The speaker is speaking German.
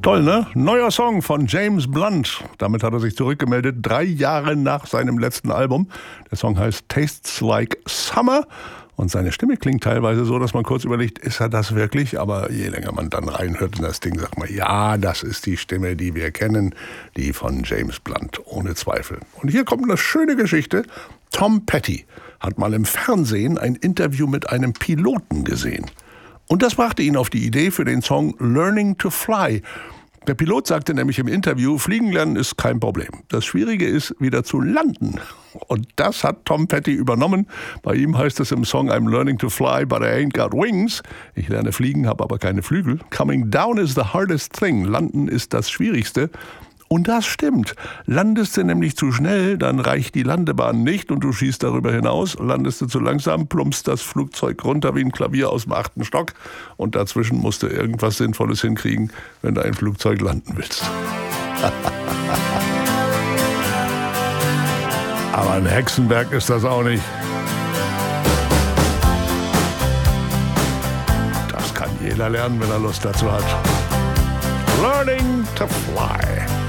Toll, ne? Neuer Song von James Blunt. Damit hat er sich zurückgemeldet, 3 Jahre nach seinem letzten Album. Der Song heißt Tastes Like Summer. Und seine Stimme klingt teilweise so, dass man kurz überlegt, ist er das wirklich? Aber je länger man dann reinhört in das Ding, sagt man, ja, das ist die Stimme, die wir kennen, die von James Blunt, ohne Zweifel. Und hier kommt eine schöne Geschichte. Tom Petty hat mal im Fernsehen ein Interview mit einem Piloten gesehen. Und das brachte ihn auf die Idee für den Song Learning to Fly. Der Pilot sagte nämlich im Interview, Fliegen lernen ist kein Problem. Das Schwierige ist, wieder zu landen. Und das hat Tom Petty übernommen. Bei ihm heißt es im Song I'm learning to fly, but I ain't got wings. Ich lerne fliegen, habe aber keine Flügel. Coming down is the hardest thing. Landen ist das Schwierigste. Und das stimmt. Landest du nämlich zu schnell, dann reicht die Landebahn nicht und du schießt darüber hinaus. Landest du zu langsam, plumpst das Flugzeug runter wie ein Klavier aus dem 8. Stock. Und dazwischen musst du irgendwas Sinnvolles hinkriegen, wenn du ein Flugzeug landen willst. Aber ein Hexenwerk ist das auch nicht. Das kann jeder lernen, wenn er Lust dazu hat. Learning to Fly.